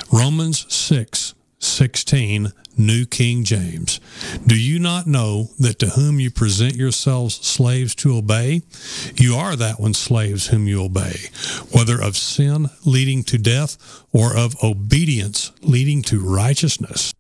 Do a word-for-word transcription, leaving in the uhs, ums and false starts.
Romans six sixteen, New King James. Do you not know that to whom you present yourselves slaves to obey, you are that one slaves whom you obey, whether of sin leading to death or of obedience leading to righteousness?